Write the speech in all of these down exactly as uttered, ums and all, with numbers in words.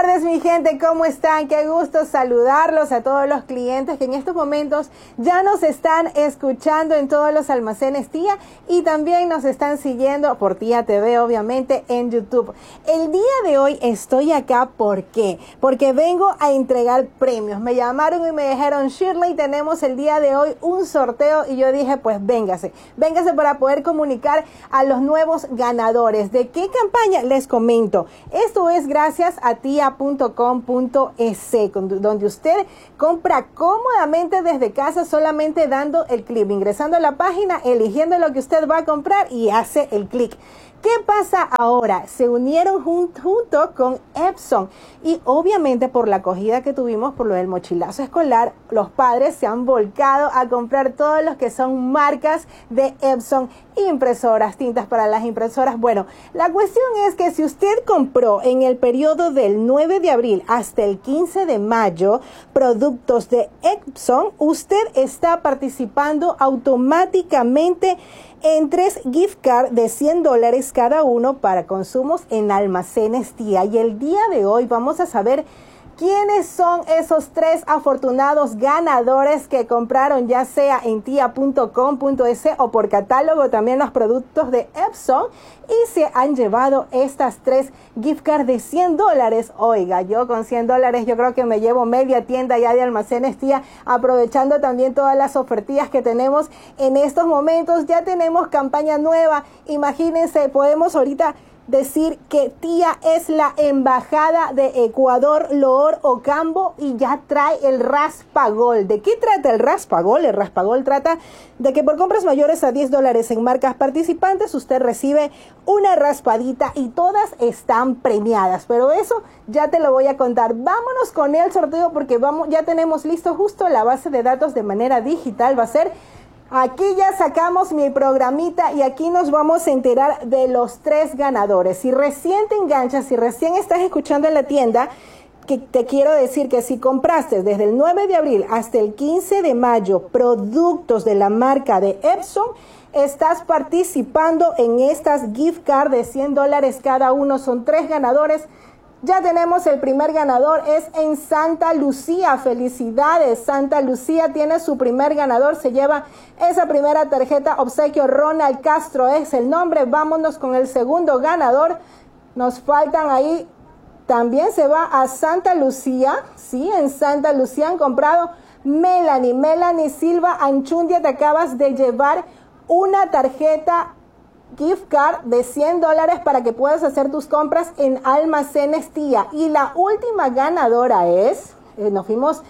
tardes, mi gente, ¿cómo están? Qué gusto saludarlos a todos los clientes que en estos momentos ya nos están escuchando en todos los almacenes Tía y también nos están siguiendo por Tía T V, obviamente, en YouTube. El día de hoy estoy acá, ¿por qué? Porque vengo a entregar premios. Me llamaron y me dijeron, Shirley, tenemos el día de hoy un sorteo y yo dije, pues véngase, véngase para poder comunicar a los nuevos ganadores. ¿De qué campaña? Les comento. Esto es gracias a tia punto com punto es, donde usted compra cómodamente desde casa, solamente dando el clic, ingresando a la página, eligiendo lo que usted va a comprar y hace el clic. ¿Qué pasa ahora? Se unieron jun junto con Epson y obviamente por la acogida que tuvimos por lo del mochilazo escolar, los padres se han volcado a comprar todos los que son marcas de Epson, impresoras, tintas para las impresoras. Bueno, la cuestión es que si usted compró en el periodo del nueve de abril hasta el quince de mayo productos de Epson, usted está participando automáticamente en tres gift cards de cien dólares cada uno para consumos en almacenes Tía. Y el día de hoy vamos a saber quiénes son esos tres afortunados ganadores que compraron ya sea en tia punto com punto es o por catálogo también los productos de Epson y se han llevado estas tres gift cards de cien dólares. Oiga, yo con cien dólares yo creo que me llevo media tienda ya de almacenes Tía, aprovechando también todas las ofertillas que tenemos en estos momentos. Ya tenemos campaña nueva, imagínense, podemos ahorita decir que Tía es la embajada de Ecuador, Loor, Ocampo y ya trae el Raspagol. ¿De qué trata el Raspagol? El Raspagol trata de que por compras mayores a diez dólares en marcas participantes usted recibe una raspadita y todas están premiadas. Pero eso ya te lo voy a contar. Vámonos con el sorteo porque vamos, ya tenemos listo justo la base de datos de manera digital. Va a ser... Aquí ya sacamos mi programita y aquí nos vamos a enterar de los tres ganadores. Si recién te enganchas, si recién estás escuchando en la tienda, que te quiero decir que si compraste desde el nueve de abril hasta el quince de mayo productos de la marca de Epson, estás participando en estas gift cards de cien dólares cada uno. Son tres ganadores. Ya tenemos el primer ganador, es en Santa Lucía. Felicidades, Santa Lucía tiene su primer ganador, se lleva esa primera tarjeta obsequio. Ronald Castro es el nombre. Vámonos con el segundo ganador. Nos faltan ahí, también se va a Santa Lucía. Sí, en Santa Lucía han comprado Melanie, Melanie Silva Anchundia, te acabas de llevar una tarjeta gift card de cien dólares para que puedas hacer tus compras en almacenes Tía. Y la última ganadora es, eh, nos fuimos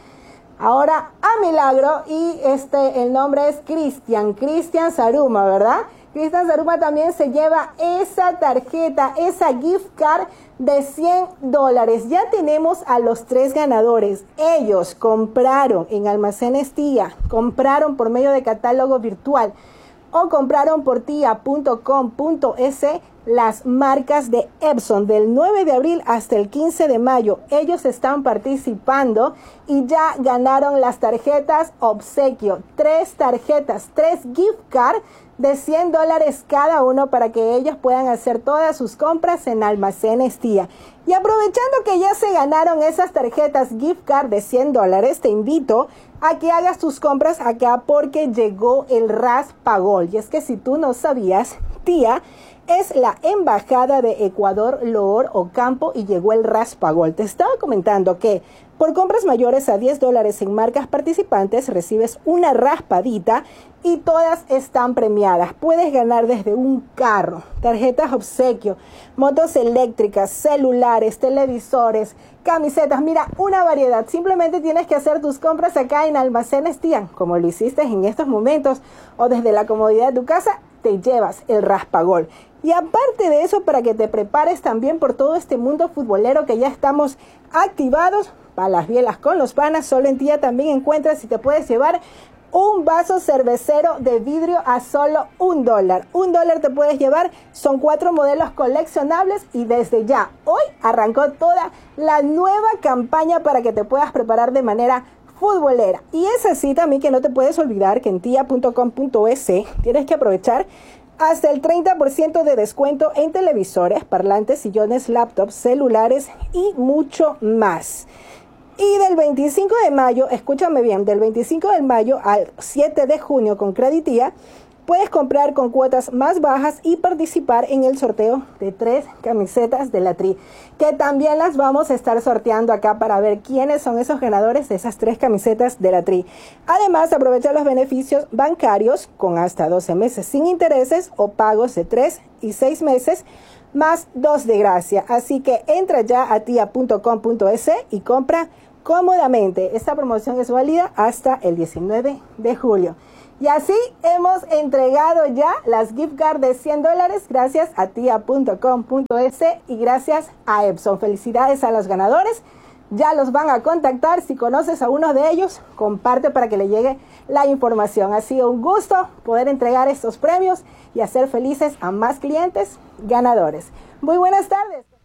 ahora a Milagro y este, el nombre es Cristian, Cristian Saruma, ¿verdad? Cristian Saruma también se lleva esa tarjeta, esa gift card de cien dólares. Ya tenemos a los tres ganadores. Ellos compraron en almacenes Tía, compraron por medio de catálogo virtual o compraron por tia punto com punto es las marcas de Epson del nueve de abril hasta el quince de mayo. Ellos están participando y ya ganaron las tarjetas obsequio. Tres tarjetas, tres gift cards de cien dólares cada uno para que ellos puedan hacer todas sus compras en almacenes Tía. Y aprovechando que ya se ganaron esas tarjetas gift card de cien dólares, te invito a que hagas tus compras acá porque llegó el Raspagol. Y es que si tú no sabías, Tía es la embajada de Ecuador, Loor, Ocampo y llegó el Raspagol. Te estaba comentando que por compras mayores a diez dólares en marcas participantes recibes una raspadita y todas están premiadas. Puedes ganar desde un carro, tarjetas obsequio, motos eléctricas, celulares, televisores, camisetas. Mira, una variedad. Simplemente tienes que hacer tus compras acá en almacenes Tía, como lo hiciste en estos momentos o desde la comodidad de tu casa, te llevas el Raspagol. Y aparte de eso, para que te prepares también por todo este mundo futbolero que ya estamos activados, para las bielas con los panas, solo en Tía también encuentras y te puedes llevar un vaso cervecero de vidrio a solo un dólar. Un dólar te puedes llevar, son cuatro modelos coleccionables y desde ya, hoy arrancó toda la nueva campaña para que te puedas preparar de manera futbolera. Y es así también que no te puedes olvidar que en tia punto com punto es tienes que aprovechar hasta el treinta por ciento de descuento en televisores, parlantes, sillones, laptops, celulares y mucho más. Y del veinticinco de mayo, escúchame bien, del veinticinco de mayo al siete de junio con Creditía, puedes comprar con cuotas más bajas y participar en el sorteo de tres camisetas de la Tri, que también las vamos a estar sorteando acá para ver quiénes son esos ganadores de esas tres camisetas de la Tri. Además, aprovecha los beneficios bancarios con hasta doce meses sin intereses o pagos de tres y seis meses más dos de gracia. Así que entra ya a tia punto com punto es y compra cómodamente. Esta promoción es válida hasta el diecinueve de julio. Y así hemos entregado ya las gift cards de cien dólares gracias a tia punto com punto es y gracias a Epson. Felicidades a los ganadores. Ya los van a contactar. Si conoces a uno de ellos, comparte para que le llegue la información. Ha sido un gusto poder entregar estos premios y hacer felices a más clientes ganadores. Muy buenas tardes.